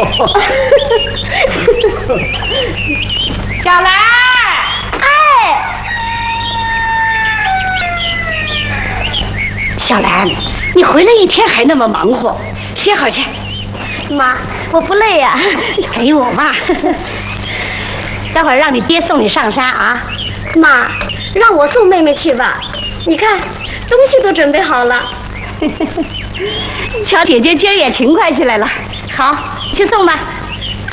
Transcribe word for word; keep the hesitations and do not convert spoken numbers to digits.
小兰， 哎， 小兰，你回来一天还那么忙活，歇会儿去。 妈，我不累呀、啊。 陪我嘛。待会儿让你爹送你上山啊。 妈，让我送妹妹去吧。你看，东西都准备好了。 瞧姐姐今儿也勤快起来了。好，去送吧。